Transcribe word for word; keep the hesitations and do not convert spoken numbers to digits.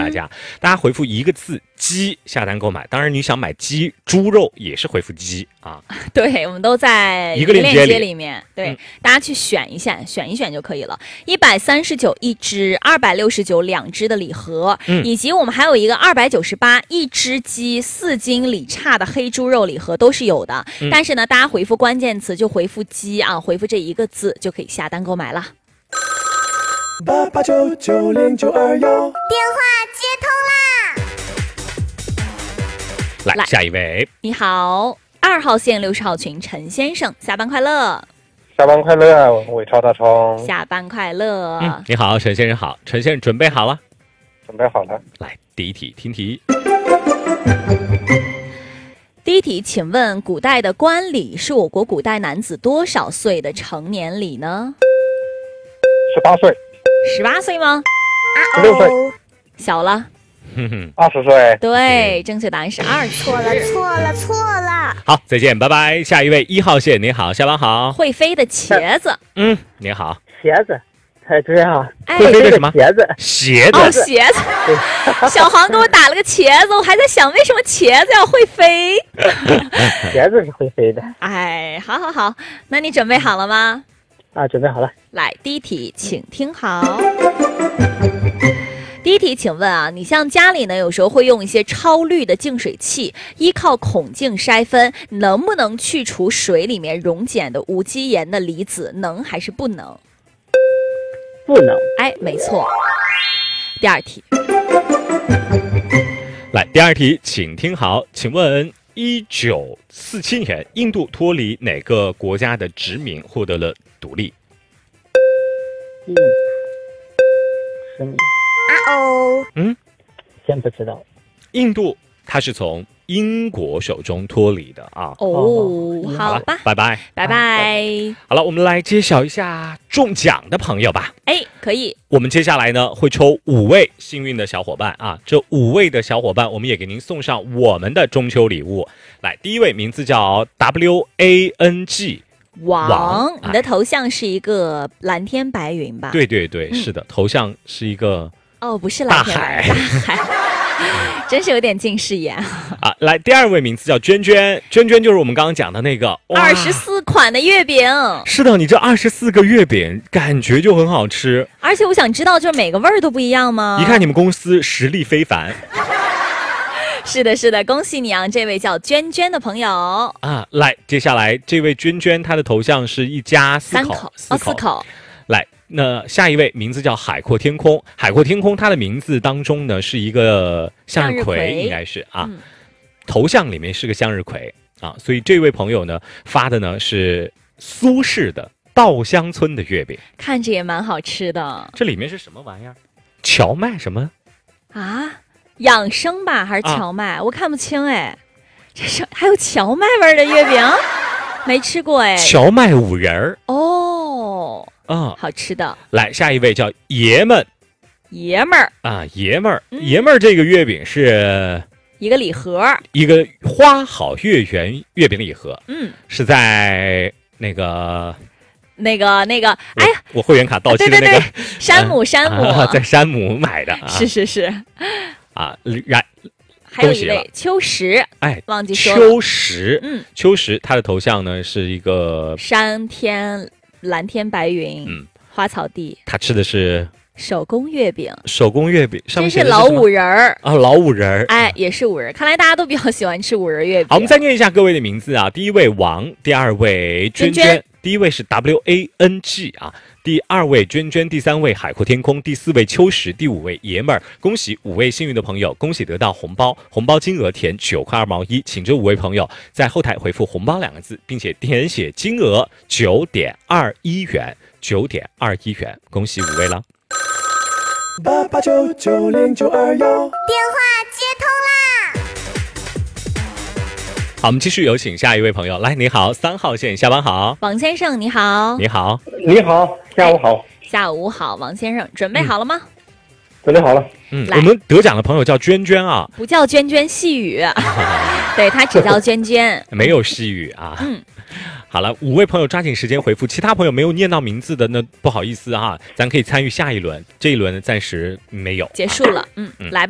大家，嗯、大家回复一个字“鸡”下单购买。当然，你想买鸡、猪肉也是回复“鸡”啊。 对，我们都在一个链接里, 里面。对、 嗯， 大家去选一选，选一选就可以了。一百三十九一只，二百六十九两只的礼盒，嗯，以及我们还有一个二百九十八一只鸡四斤里差的黑猪肉礼盒都是有的。嗯、但是呢，大家回复关键词就回复“鸡”啊，回复这一个字就可以下单购买了。 八八九九零九二幺， 电话接通啦！来，下一位， 你好，二号线六十号群陈先生，下班快乐！ 下班快乐，伟超大冲， 下班快乐、 嗯！你好，陈先生好，陈先生准备好了？ 准备好了。 来，第一题，听题。 第一题，请问古代的冠礼是我国古代男子多少岁的成年礼呢？ 十八岁。 十八岁吗？ 十六岁。 小了。 二十岁。 对，正确答案是二十。 错了，错了，错了。 好，再见，拜拜。下一位一号线，你好，下班好。 会飞的茄子。 嗯，你好。 茄子。哎，对啊， 哎、 会飞的什么？ 茄子， 鞋子， 哦，鞋子。小航给我打了个茄子，我还在想为什么茄子要会飞。 茄子是会飞的。 哎，好好好，那你准备好了吗？ 啊，准备好了。 来，第一题，请听好。第一题，请问啊，你像家里呢，有时候会用一些超滤的净水器，依靠孔径筛分，能不能去除水里面溶解的无机盐的离子？能还是不能？ 不能。 哎，没错。第二题， 来，第二题，请听好，请问一九四七年，印度脱离哪个国家的殖民获得了独立？ 嗯，是你。 啊哦。 嗯， 先不知道。 印度它是从英国手中脱离的啊。 哦，好吧， 拜拜， 拜拜。 好了，我们来揭晓一下中奖的朋友吧。 哎，可以。 我们接下来呢会抽五位幸运的小伙伴啊，这五位的小伙伴，我们也给您送上我们的中秋礼物。来，第一位名字叫 W A N G。 王， 王你的头像是一个蓝天白云吧？ 对对对， 嗯、 是的，头像是一个哦，不是蓝天白云，大海，大海真是有点近视眼啊！来，第二位名字叫娟娟，娟娟就是我们刚刚讲的那个二十四款的月饼。 是的，你这二十四个月饼感觉就很好吃， 而且我想知道，就是每个味儿都不一样吗？ 一看你们公司实力非凡。 是的，是的，恭喜你啊，这位叫娟娟的朋友啊！来，接下来这位娟娟，她的头像是一家四口， 三口， 四口， 哦，四口。 来，那下一位名字叫海阔天空，海阔天空，它的名字当中呢是一个向日葵，应该是啊、嗯，头像里面是个向日葵啊，所以这位朋友呢发的呢是苏式的稻香村的月饼， 看着也蛮好吃的。 这里面是什么玩意儿？荞麦什么啊？养生吧还是荞麦、啊？我看不清哎，这是还有荞麦味的月饼，没吃过哎。 荞麦五仁儿哦， 啊， 好吃的。 来，下一位叫爷们， 爷们儿啊，爷们儿，爷们儿，这个月饼是一个礼盒， 一个花好月圆月饼礼盒， 嗯， 是在那个。 那个那个，哎呀， 我会员卡到期的那个， 对对对山姆山姆、 啊，在山姆买的，啊、 是是是， 啊，然还有一位秋实， 哎， 忘记说了， 秋实， 嗯， 秋实，他的头像呢是一个山天蓝天白云， 嗯， 花草地， 他吃的是手工月饼， 手工月饼，上面这是老五仁儿啊，老五仁儿， 哎，也是五仁，看来大家都比较喜欢吃五仁月饼。 好，我们再念一下各位的名字啊，第一位王，第二位娟娟。娟娟第一位是 W A N G 啊，第二位娟娟，第三位海阔天空，第四位秋实，第五位爷们儿。恭喜五位幸运的朋友，恭喜得到红包，红包金额填九块二毛一，请这五位朋友在后台回复红包两个字，并且填写金额九点二一元，九点二一元，恭喜五位了。 八八九九零九二幺，电话接通啦！ 好，我们继续有请下一位朋友来，你好，三号线，下班好， 王先生你好， 你好， 你好，下午好， 下午好，王先生，准备好了吗？嗯、 准备好了。 嗯，我们得奖的朋友叫娟娟啊， 不叫娟娟细雨，对他只叫娟娟， 没有细雨啊。 嗯， 好了，五位朋友抓紧时间回复，其他朋友没有念到名字的，那不好意思哈，咱可以参与下一轮，这一轮暂时没有， 结束了。嗯，嗯来吧。